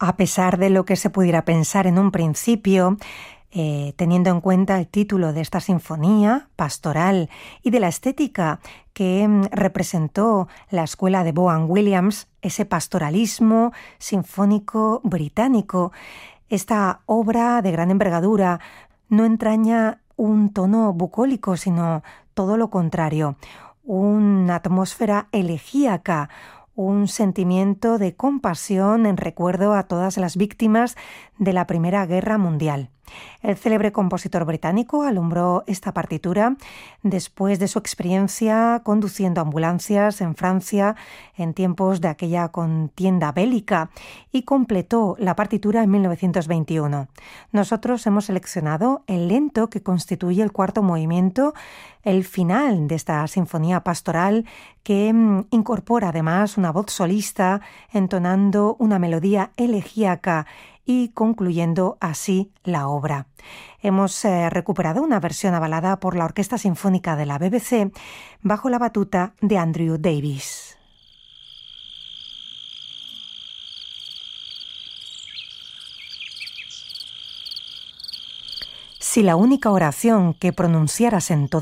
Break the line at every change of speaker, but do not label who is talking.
A pesar de lo que se pudiera pensar en un principio, teniendo en cuenta el título de esta sinfonía, pastoral, y de la estética que representó la escuela de Vaughan Williams, ese pastoralismo sinfónico británico, esta obra de gran envergadura no entraña un tono bucólico, sino todo lo contrario, una atmósfera elegíaca, un sentimiento de compasión en recuerdo a todas las víctimas de la Primera Guerra Mundial. El célebre compositor británico alumbró esta partitura después de su experiencia conduciendo ambulancias en Francia en tiempos de aquella contienda bélica y completó la partitura en 1921. Nosotros hemos seleccionado el lento que constituye el cuarto movimiento, el final de esta sinfonía pastoral que incorpora además una voz solista entonando una melodía elegíaca y concluyendo así la obra. Hemos recuperado una versión avalada por la Orquesta Sinfónica de la BBC bajo la batuta de Andrew Davis. Si la única oración que pronunciaras en toda